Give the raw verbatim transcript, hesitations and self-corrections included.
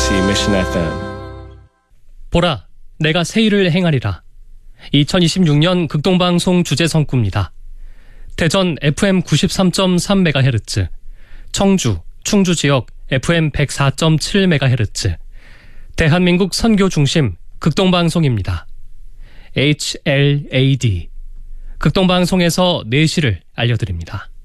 케이비씨 Mission 에프엠. 보라, 내가 새 일을 행하리라. 이천이십육 년 극동방송 주제성구입니다. 대전 에프엠 구십삼 점 삼 메가헤르츠, 청주, 충주 지역 에프엠 백사 점 칠 메가헤르츠, 대한민국 선교 중심 극동방송입니다. 에이치엘에이디, 극동방송에서 네 시를 알려드립니다.